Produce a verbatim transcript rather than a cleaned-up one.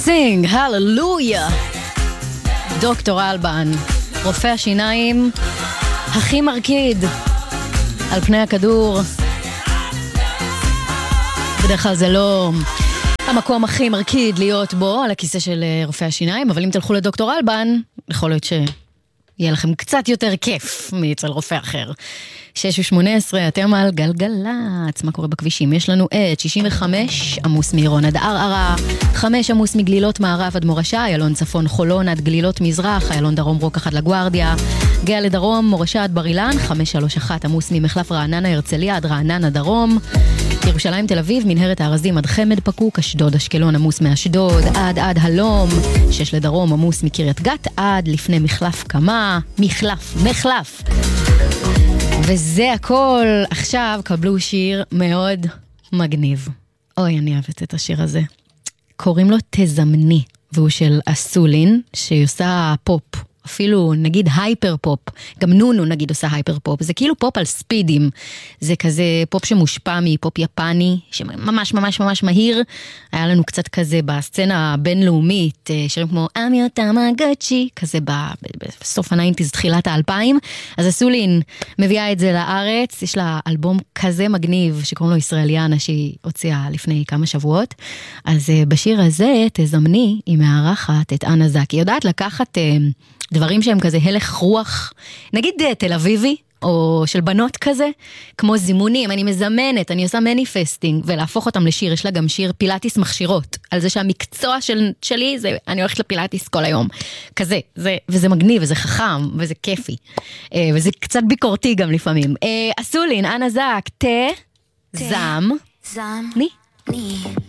sing, hallelujah. דוקטור אלבן, רופא השיניים הכי מרקיד על פני הכדור. בדרך כלל זה לא המקום הכי מרקיד להיות בו, על הכיסא של רופא השיניים, אבל אם תלכו לדוקטור אלבן, יכול להיות שיהיה לכם קצת יותר כיף מאצל רופא אחר. שש ושמונה עשרה, אתם על גלגלץ. מה קורה בכבישים? יש לנו את שישים וחמש, עמוס מעירון עד ערערה, חמש עמוס מגלילות מערב עד מורשה, איילון צפון חולון עד גלילות מזרח, איילון דרום רוקח עד לגוארדיה, גאה לדרום, מורשה עד בר אילן, חמש שלוש אחת עמוס ממחלף רעננה הרצליה עד רעננה דרום, ירושלים תל אביב, מנהרת הארזים עד חמד פקוק, אשדוד אשקלון עמוס מאשדוד עד עד הלום, שש לדרום עמוס מקריית גת עד לפני מחלף קמה, מחלף, מחלף. וזה הכל. עכשיו קבלו שיר מאוד מגניב. אוי, אני אוהבת את השיר הזה. קוראים לו תזמני, והוא של אסולין, שהיא עושה פופ. אפילו נגיד הייפר פופ, גם נונו נגיד עושה הייפר פופ, זה כאילו פופ על ספידים, זה כזה פופ שמושפע מפופ יפני, שממש ממש ממש מהיר, היה לנו קצת כזה בסצנה הבינלאומית, שירים כמו אמי אותמגוצ'י, כזה בסוף הניינטיז, תחילת האלפיים, אז אסולין מביאה את זה לארץ, יש לה אלבום כזה מגניב, שקוראים לו ישראליאנה, שהיא הוציאה לפני כמה שבועות, אז בשיר הזה, תזמני, היא מארחת את אנה זק, היא יודעת לקחת דברים שהם כזה הלך רוח, נגיד תל אביבי, או של בנות כזה, כמו זימונים, אני מזמנת, אני עושה מניפסטינג, ולהפוך אותם לשיר, יש לה גם שיר פילאטיס מכשירות, על זה שהמקצוע של, שלי, זה, אני הולכת לפילאטיס כל היום, כזה, זה, וזה מגניב, וזה חכם, וזה כיפי, וזה קצת ביקורתי גם לפעמים. אסולין, אנה זק, תה, זם, זם, ני. ני.